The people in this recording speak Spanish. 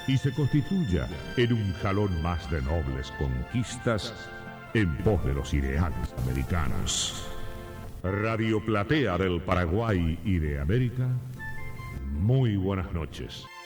y se constituya en un jalón más de nobles conquistas en pos de los ideales americanos. Radio Platea del Paraguay y de América, muy buenas noches.